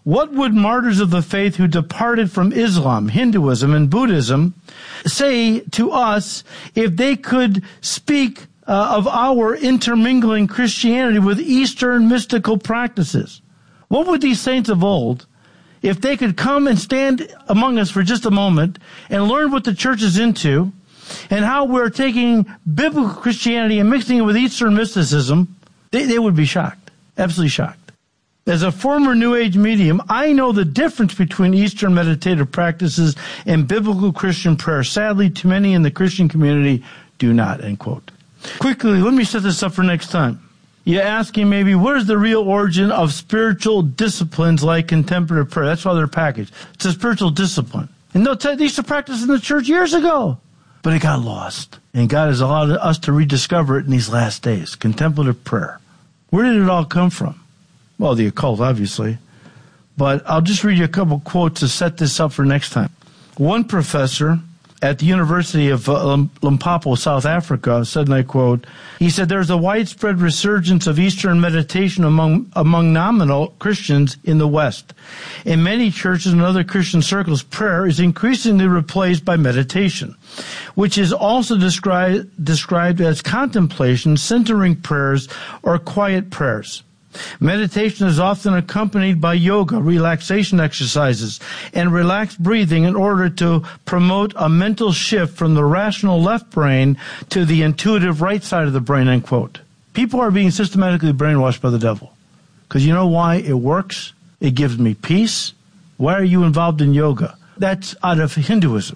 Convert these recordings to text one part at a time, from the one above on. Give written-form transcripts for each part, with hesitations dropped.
What would martyrs of the faith who departed from Islam, Hinduism, and Buddhism say to us if they could speak of our intermingling Christianity with Eastern mystical practices? What would these saints of old, if they could come and stand among us for just a moment and learn what the church is into and how we're taking biblical Christianity and mixing it with Eastern mysticism, they would be shocked, absolutely shocked. As a former New Age medium, I know the difference between Eastern meditative practices and biblical Christian prayer. Sadly, too many in the Christian community do not, end quote. Quickly, let me set this up for next time. You're asking maybe, what is the real origin of spiritual disciplines like contemplative prayer? That's why they're packaged. It's a spiritual discipline. And they'll tell you they used to practice in the church years ago. But it got lost. And God has allowed us to rediscover it in these last days. Contemplative prayer. Where did it all come from? Well, the occult, obviously. But I'll just read you a couple quotes to set this up for next time. One professor at the University of Limpopo, South Africa, said, and I quote, he said, there's a widespread resurgence of Eastern meditation among nominal Christians in the West. In many churches and other Christian circles, prayer is increasingly replaced by meditation, which is also described as contemplation, centering prayers, or quiet prayers. Meditation is often accompanied by yoga, relaxation exercises, and relaxed breathing in order to promote a mental shift from the rational left brain to the intuitive right side of the brain, end quote. People are being systematically brainwashed by the devil. Because you know why it works? It gives me peace. Why are you involved in yoga? That's out of Hinduism.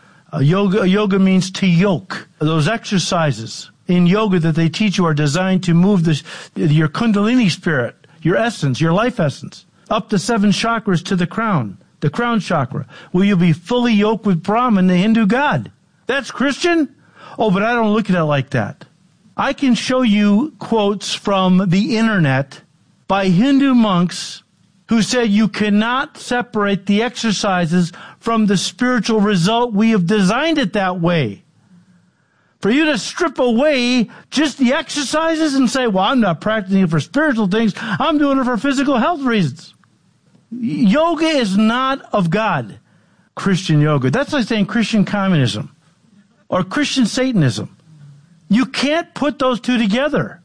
Yoga means to yoke. Those exercises in yoga that they teach you are designed to move your kundalini spirit, your essence, your life essence, up the 7 chakras to the crown chakra, where you'll be fully yoked with Brahman, the Hindu god. That's Christian? Oh, but I don't look at it like that. I can show you quotes from the internet by Hindu monks who said you cannot separate the exercises from the spiritual result. We have designed it that way. For you to strip away just the exercises and say, well, I'm not practicing it for spiritual things. I'm doing it for physical health reasons. Yoga is not of God. Christian yoga. That's like saying Christian communism or Christian Satanism. You can't put those two together.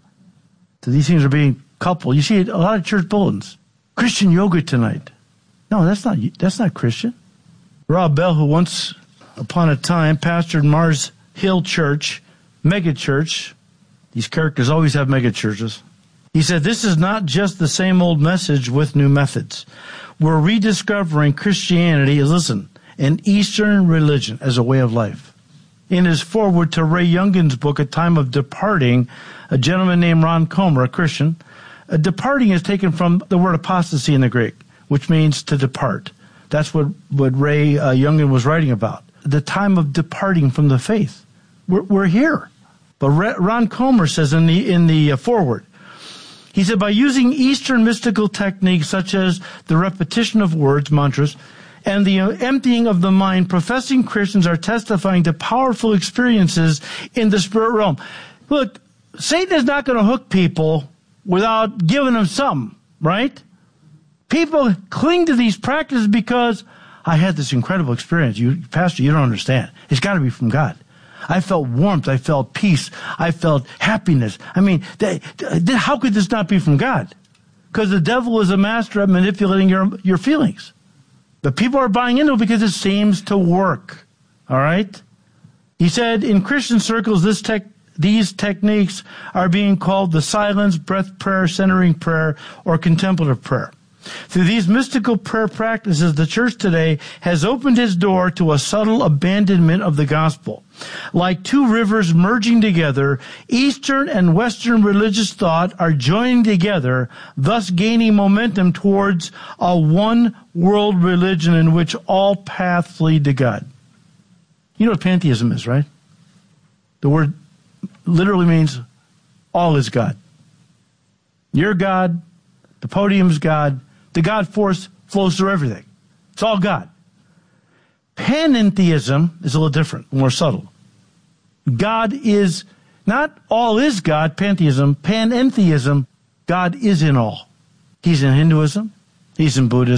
So these things are being coupled. You see a lot of church bulletins. Christian yoga tonight. No, that's not Christian. Rob Bell, who once upon a time pastored Mars Hill Church, mega church. These characters always have mega churches. He said, this is not just the same old message with new methods. We're rediscovering Christianity, listen, an Eastern religion as a way of life. In his foreword to Ray Youngin's book, A Time of Departing, a gentleman named Ron Comer, a Christian, departing is taken from the word apostasy in the Greek, which means to depart. That's what Ray Youngin was writing about. The time of departing from the faith. We're here. But Ron Comer says in the foreword, he said, by using Eastern mystical techniques such as the repetition of words, mantras, and the emptying of the mind, professing Christians are testifying to powerful experiences in the spirit realm. Look, Satan is not going to hook people without giving them something, right? People cling to these practices because I had this incredible experience. Pastor, you don't understand. It's got to be from God. I felt warmth. I felt peace. I felt happiness. I mean, how could this not be from God? Because the devil is a master at manipulating your feelings. But people are buying into it because it seems to work. All right? He said, in Christian circles, these techniques are being called the silence, breath prayer, centering prayer, or contemplative prayer. Through these mystical prayer practices, the church today has opened its door to a subtle abandonment of the gospel. Like two rivers merging together, Eastern and Western religious thought are joining together, thus gaining momentum towards a one-world religion in which all paths lead to God. You know what pantheism is, right? The word literally means all is God. You're God, the podium's God, the God force flows through everything. It's all God. Panentheism is a little different, more subtle. God is, not all is God, pantheism, panentheism, God is in all. He's in Hinduism, he's in Buddhism.